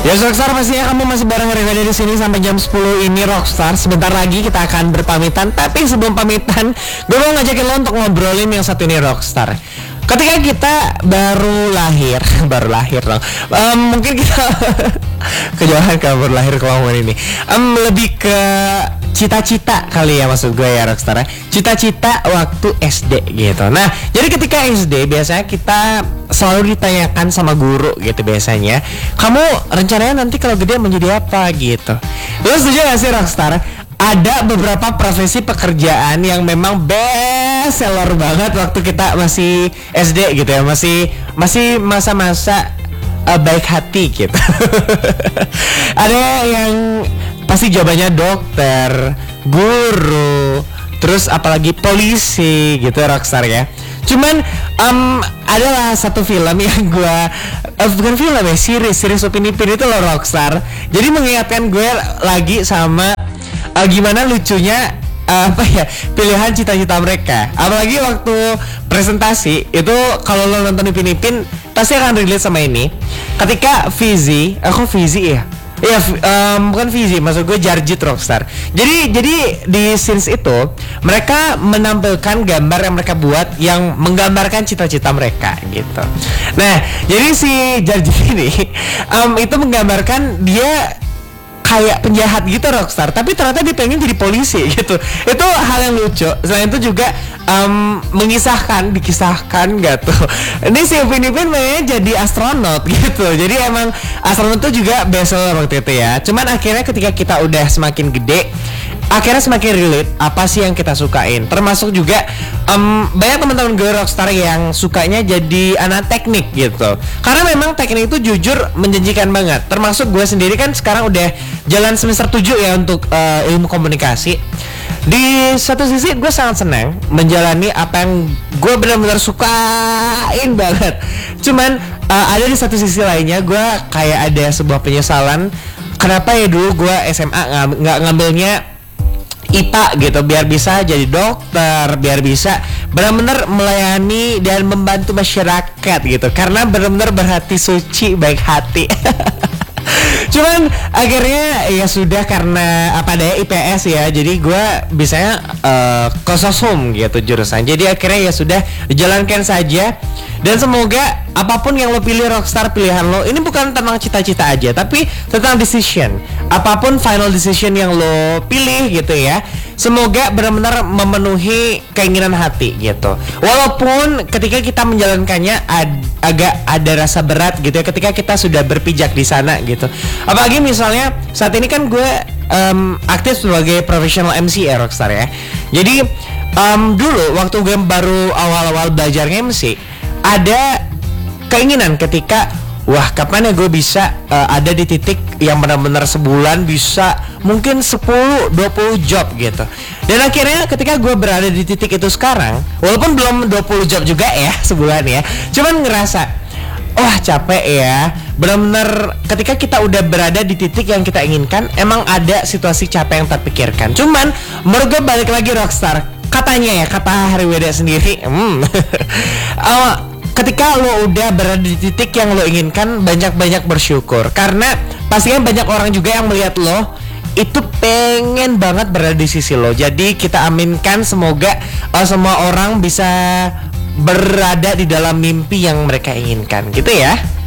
Ya Rockstar, pastinya kamu masih bareng Reva dari sini sampai jam 10 ini Rockstar. Sebentar lagi kita akan berpamitan, tapi sebelum pamitan gue mau ngajakin lo untuk ngobrolin yang satu ini Rockstar. Ketika kita baru lahir dong, mungkin kita kejauhan ke baru lahir kelahuan ini, lebih ke cita-cita kali ya, maksud gue ya Rockstar. Cita-cita waktu SD gitu. Nah, jadi ketika SD biasanya kita selalu ditanyakan sama guru gitu biasanya, kamu rencananya nanti kalau gede menjadi apa gitu. Lo setuju gak sih Rockstar? Ada beberapa profesi pekerjaan yang memang best seller banget waktu kita masih SD gitu ya, masih masa-masa baik hati gitu. Ada yang pasti jawabannya dokter, guru, terus apalagi polisi gitu Rockstar ya. Cuman adalah satu film yang gue bukan film ya, series Upin Ipin itu loh Rockstar. Jadi mengingatkan gue lagi sama gimana lucunya pilihan cita-cita mereka. Apalagi waktu presentasi itu, kalau lo nonton Upin Ipin pasti akan relate sama ini. Ketika Fizi, Iya, bukan Fizi, maksud gue Jarjit Rockstar. Jadi di scenes itu mereka menampilkan gambar yang mereka buat yang menggambarkan cita-cita mereka gitu. Nah, jadi si Jarjit ini itu menggambarkan dia kayak penjahat gitu Rockstar, tapi ternyata dia pengen jadi polisi gitu. Itu hal yang lucu. Selain itu juga dikisahkan gak tuh, ini si Upin Ipin mainnya jadi astronot gitu. Jadi emang astronot itu juga bestseller waktu itu ya. Cuman akhirnya ketika kita udah semakin gede, akhirnya semakin relate apa sih yang kita sukain. Termasuk juga banyak teman-teman gue Rockstar yang sukanya jadi anak teknik gitu. Karena memang teknik itu jujur menjanjikan banget. Termasuk gue sendiri kan sekarang udah jalan semester 7 ya untuk ilmu komunikasi. Di satu sisi gue sangat senang menjalani apa yang gue benar-benar sukain banget. Cuman ada di satu sisi lainnya gue kayak ada sebuah penyesalan. Kenapa ya dulu gue SMA nggak ngambilnya IPA gitu, biar bisa jadi dokter, biar bisa benar-benar melayani dan membantu masyarakat gitu. Karena benar-benar berhati suci, baik hati. Cuman akhirnya ya sudah, karena apa daya IPS ya, jadi gue bisanya kososum gitu jurusan. Jadi akhirnya ya sudah dijalankan saja. Dan semoga apapun yang lo pilih Rockstar, pilihan lo ini bukan tentang cita-cita aja, tapi tentang decision. Apapun final decision yang lo pilih gitu ya, semoga benar-benar memenuhi keinginan hati gitu. Walaupun ketika kita menjalankannya agak ada rasa berat gitu ya, ketika kita sudah berpijak di sana gitu. Apalagi misalnya saat ini kan gue aktif sebagai professional MC ya Rockstar ya. Jadi dulu waktu gue baru awal-awal belajar MC, ada keinginan ketika wah kapan ya gue bisa ada di titik yang benar-benar sebulan bisa mungkin 10-20 job gitu. Dan akhirnya ketika gue berada di titik itu sekarang, walaupun belum 20 job juga ya sebulan ya, cuman ngerasa wah capek ya. Benar-benar ketika kita udah berada di titik yang kita inginkan, emang ada situasi capek yang terpikirkan. Cuman menurut gue balik lagi Rockstar, katanya ya, kata Hari Weda sendiri ketika lo udah berada di titik yang lo inginkan, banyak-banyak bersyukur. Karena pastinya banyak orang juga yang melihat lo itu pengen banget berada di sisi lo. Jadi kita aminkan semoga semua orang bisa berada di dalam mimpi yang mereka inginkan gitu ya.